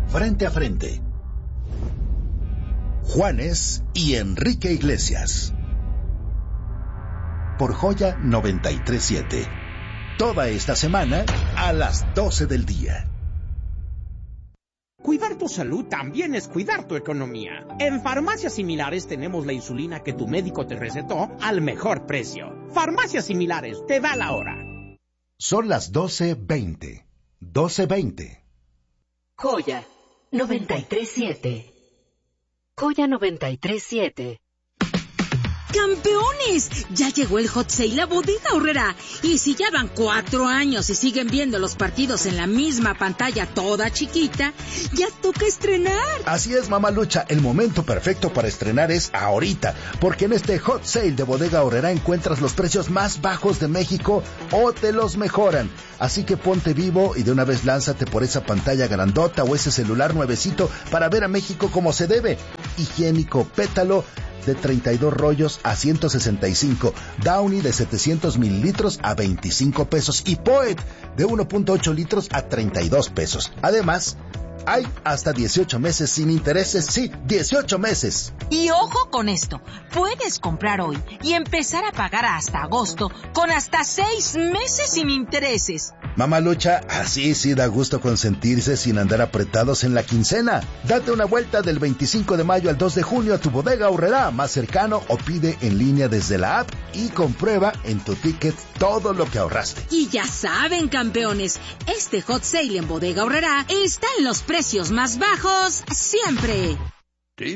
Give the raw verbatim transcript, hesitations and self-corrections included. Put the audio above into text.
Frente a frente. Juanes y Enrique Iglesias. Por Joya noventa y tres punto siete. Toda esta semana a las doce del día. Cuidar tu salud también es cuidar tu economía. En Farmacias Similares tenemos la insulina que tu médico te recetó al mejor precio. Farmacias Similares, te da la hora. Son las doce veinte. doce veinte. Joya noventa y tres punto siete. Joya noventa y tres punto siete. ¡Campeones! Ya llegó el Hot Sale a Bodega Aurrerá. Y si ya van cuatro años y siguen viendo los partidos en la misma pantalla toda chiquita, ya toca estrenar. Así es, Mamalucha, el momento perfecto para estrenar es ahorita, porque en este Hot Sale de Bodega Aurrerá encuentras los precios más bajos de México o te los mejoran. Así que ponte vivo y de una vez lánzate por esa pantalla grandota o ese celular nuevecito para ver a México como se debe. Higiénico Pétalo de treinta y dos rollos a ciento sesenta y cinco, Downy de setecientos mililitros a veinticinco pesos y Poet de uno punto ocho litros a treinta y dos pesos. Además, hay hasta dieciocho meses sin intereses, sí, dieciocho meses. Y ojo con esto, puedes comprar hoy y empezar a pagar hasta agosto con hasta seis meses sin intereses. Mamalucha, así sí da gusto consentirse sin andar apretados en la quincena. Date una vuelta del veinticinco de mayo al dos de junio a tu Bodega Aurrerá más cercano o pide en línea desde la app y comprueba en tu ticket todo lo que ahorraste. Y ya saben, campeones, este Hot Sale en Bodega Aurrerá está en los precios más bajos siempre.